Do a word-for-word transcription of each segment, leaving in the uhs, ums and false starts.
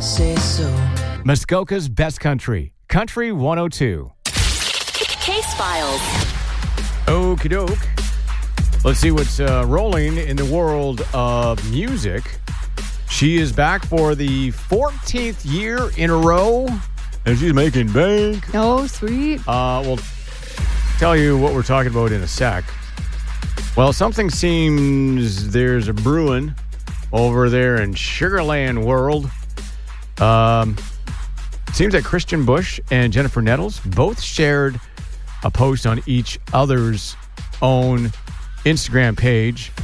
say so. Muskoka's Best Country, Country one oh two. Case Files. Okie doke. Let's see what's uh, rolling in the world of music. She is back for the fourteenth year in a row, and she's making bank. Oh, sweet. Uh, we'll tell you what we're talking about in a sec. Well, something seems there's a brewing over there in Sugarland World. Um, seems that Christian Bush and Jennifer Nettles both shared a post on each other's own Instagram page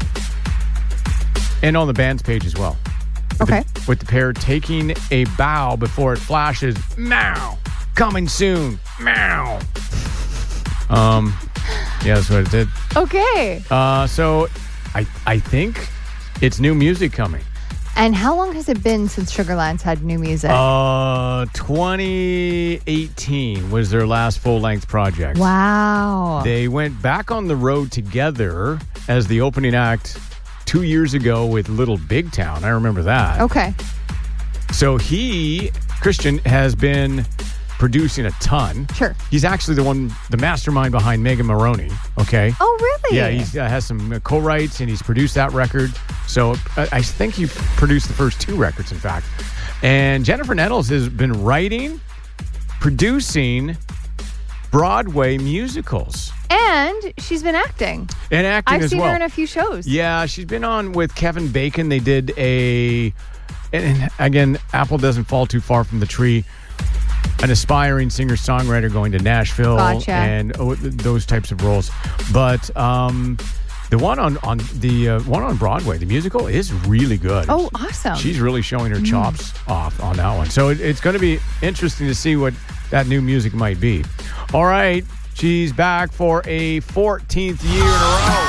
and on the band's page as well. With Okay. The, with the pair taking a bow before it flashes, meow, coming soon, meow. Um, yeah, that's what it did. Okay. Uh, so I I think it's new music coming. And how long has it been since Sugarland's had new music? Uh, twenty eighteen was their last full-length project. Wow. They went back on the road together as the opening act two years ago with Little Big Town. I remember that. Okay. So he, Christian, has been producing a ton. Sure. He's actually the one, the mastermind behind Megan Maroney. Okay. Oh, really? Yeah, he uh, has some uh, co-writes, and he's produced that record. So uh, I think he produced the first two records, in fact. And Jennifer Nettles has been writing, producing Broadway musicals. And she's been acting. And acting I've as seen well. her in a few shows. Yeah, she's been on with Kevin Bacon. They did a, and again, apple doesn't fall too far from the tree. An aspiring singer-songwriter going to Nashville Gotcha. and oh, th- those types of roles. But um, the one on on the uh, one on Broadway, the musical, is really good. Oh, awesome. She's really showing her chops mm. off on that one. So it, it's going to be interesting to see what that new music might be. All right, she's back for a fourteenth year in a row.